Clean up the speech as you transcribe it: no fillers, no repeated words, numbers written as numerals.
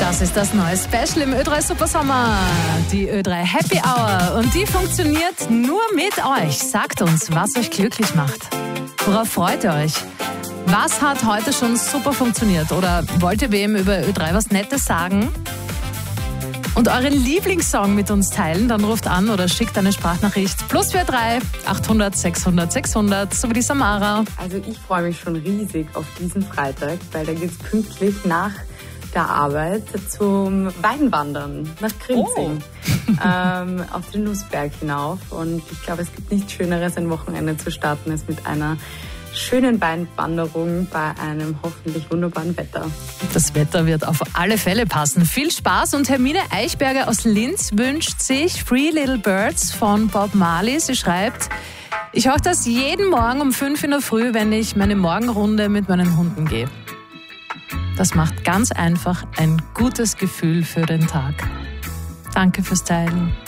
Das ist das neue Special im Ö3 Supersommer, die Ö3 Happy Hour. Und die funktioniert nur mit euch. Sagt uns, was euch glücklich macht. Worauf freut ihr euch? Was hat heute schon super funktioniert? Oder wollt ihr wem über Ö3 was Nettes sagen? Und euren Lieblingssong mit uns teilen, dann ruft an oder schickt eine Sprachnachricht. +43 800 600 600, so wie die Samara. Also ich freue mich schon riesig auf diesen Freitag, weil da geht es pünktlich nach der Arbeit zum Weinwandern nach Grinzing. Auf den Nussberg hinauf. Und ich glaube, es gibt nichts Schöneres, ein Wochenende zu starten, als mit einer schönen Weinwanderung bei einem hoffentlich wunderbaren Wetter. Das Wetter wird auf alle Fälle passen. Viel Spaß, und Hermine Eichberger aus Linz wünscht sich Three Little Birds von Bob Marley. Sie schreibt: Ich höre das jeden Morgen um 5 in der Früh, wenn ich meine Morgenrunde mit meinen Hunden gehe. Das macht ganz einfach ein gutes Gefühl für den Tag. Danke fürs Teilen.